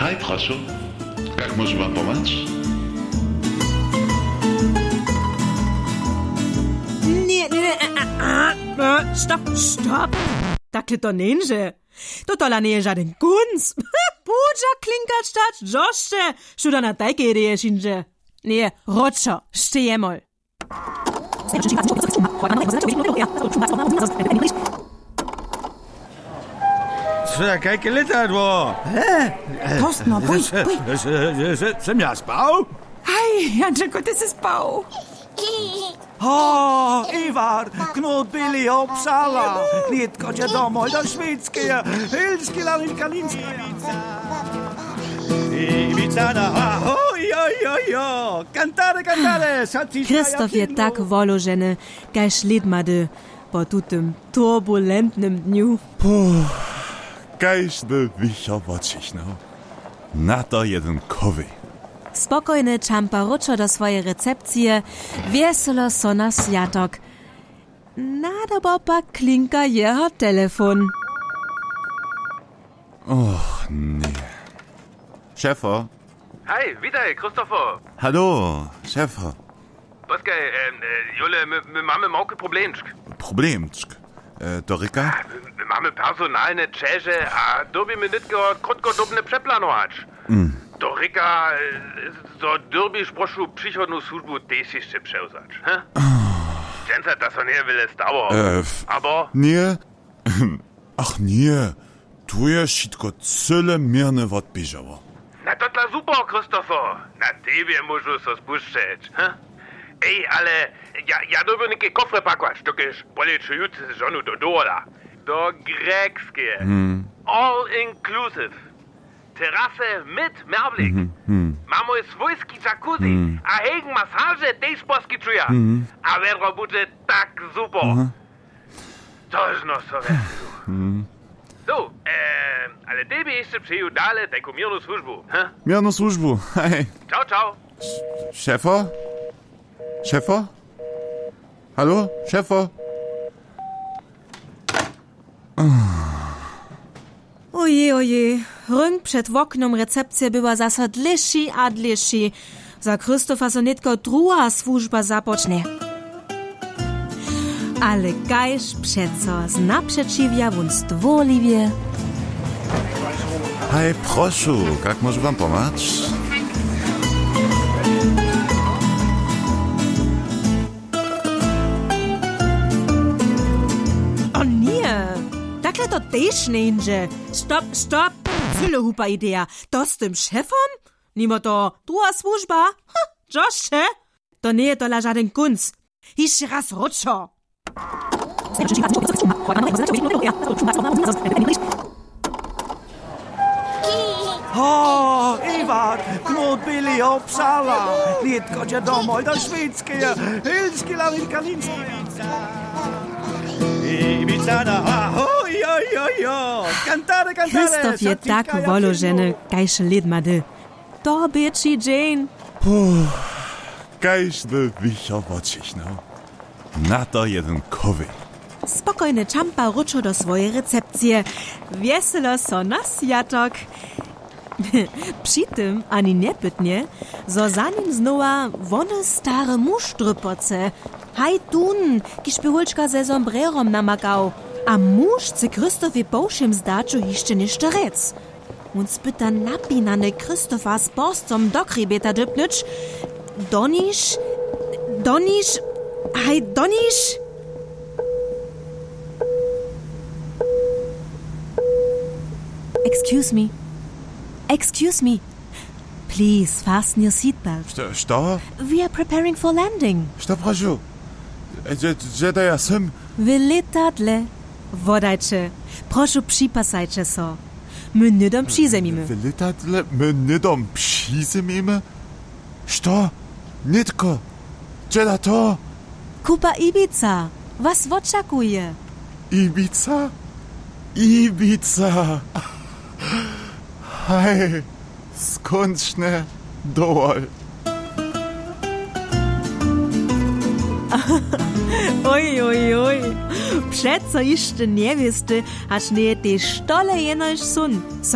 Hej, proszę. Jak może wam pomóc? Stop. Takle to ninja. To tola nie żaden kunst. Puja klinkat stać, Josze. Szuda na tajke idee szynże. Nie, Rotscho, stejemol. Kijk, litter, wo. Kostner, bui. Jsem já spał? Hej, Jančeko, ty se spał. Ivar, Knut Billy Uppsala. Knitko cię domoj do Szwedzkie. Hilski Kalinska. Ivica na oj. Cantare. Christoph je tak woložene, kaj šlidmady po tutem turbulentnym dniu. Kajś by wichowoczyś, no. Na to jeden kowy. Spokojny czampa ruczo do swojej recepcji, wieselo so na sjatok. Nada pa klinka jeho telefon. Och, nie. Szefo? Hej, witaj, Christopher. Hallo, szefo. Poskaj, Jule, my mamy małki problemczk. Problemczk? Dorika? My mamy personalne czerze, a dobimy nitko krótko dobne przeplanować. Dorika, so derbisz proszę przychodną służbu też jeszcze przełzać, he? Dżęca, das on nie wiele stało. Aber... Nie? Ach nie, tu jest wszystko cyle mierne odbieżało. Na to dla super, Christopher. Na tebie muszę so spuszczać, he? Ej, ale ja doby neke kofre pakwać, dokiż policzy jutry z żonu do dola. Do grekskie. All inclusive. Terase mit merblik. Mamy swojski jacuzzi, a hegen masaże też poskytuje. A wero bude tak super. To jest no so So, ale tebie jeszcze przyjdą dalej taką mierną służbu, he? Mierną służbu, hej. Ciao. Szefo? Szefo? Hallo, szefo? Oje. Rąk przed oknom recepcji była zasa dlejszy. Za Krzysztofa so nitko druga służba zapocznie. Ale kajż przeco z naprzeciwia won stworliwie. Hej, proszę, jak może wam pomóc? O nie, takle to też nie inże. Stop. Tyle hupa idea. To z tym szefom? Nimo to druga służba? Josze? To nie to la żaden kunst. Jeszcze raz Rotscho. Ivar, Knut Billy Uppsala. Knitko cię domoj do Szwedzkie. Hilski Kalinska. Ivica na oj. Cantare. Christoph je tak woložene, kaj šlidmady. To bieči Jane. Kajś by wichowoczyś, no. Na to jeden kowy. Spokojny czampa ruczo do swojej recepcji. Wieselo so na sjatok. Przy tym ani nie pytnie, zo za nim znowa wone stare muštrypoce. Haj tun, kiż by hulčka ze sombrerom namakał. A muž chce Krzysztofie połszym zdać, że jeszcze nie szterec. On spyta napinane Krzysztofa z postom do krybeta dypnyć. Donisz? Hej, Donisz? Excuse me. Please, fasten your seatbelt. Što? We are preparing for landing. Što, proszę? Gdzie to ja sam? Wy letadle. Wodajcie. Proszę, przypasajcie so. My nidom przyzemimy. Wy letadle, my nidom przyzemimy? Što? Nitko. Gdzie to? Kupa Ibiza. Was oczekuje? Ibiza? Hej, skończne dowol. Oj. Przeco jeszcze nie wieste, aż nie te stole jenoś sun.